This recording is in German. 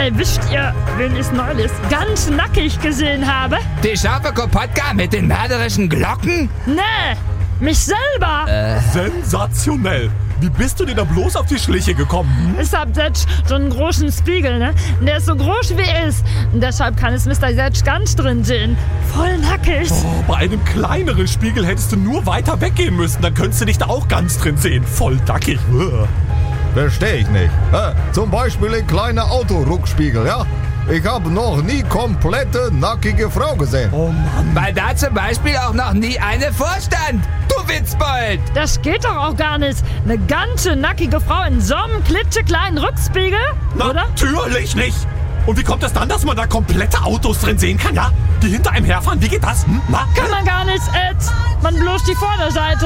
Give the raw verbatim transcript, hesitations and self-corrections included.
Ey, wisst ihr, wen ich neulich ganz nackig gesehen habe? Die scharfe Kopotka mit den mörderischen Glocken? Nee, mich selber. Äh. Sensationell. Wie bist du denn da bloß auf die Schliche gekommen? Ich hab jetzt so einen großen Spiegel, ne? Der ist so groß wie ich. Und deshalb kann es Mister jetzt ganz drin sehen. Voll nackig. Oh, bei einem kleineren Spiegel hättest du nur weiter weggehen müssen. Dann könntest du dich da auch ganz drin sehen. Voll nackig. Verstehe ich nicht. Äh, zum Beispiel ein kleiner Autorückspiegel, ja? Ich habe noch nie komplette nackige Frau gesehen. Oh Mann. Weil da zum Beispiel auch noch nie eine vorstand. Du Witzbold! Das geht doch auch gar nicht. Eine ganze nackige Frau in so einem klitzekleinen Rückspiegel, oder? Natürlich nicht. Und wie kommt es dann, dass man da komplette Autos drin sehen kann, ja? Die hinter einem herfahren, wie geht das? Hm? Na? Kann man gar nicht, Ed. Man bloß die Vorderseite.